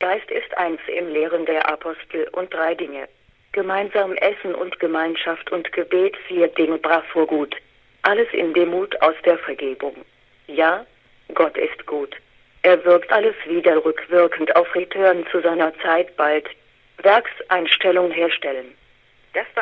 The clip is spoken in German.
Geist ist eins im Lehren der Apostel und 3 Dinge. Gemeinsam Essen und Gemeinschaft und Gebet, 4 Dinge Bravour gut. Alles in Demut aus der Vergebung. Ja, Gott ist gut. Er wirkt alles wieder rückwirkend auf Return zu seiner Zeit bald. Werkseinstellung herstellen. Das war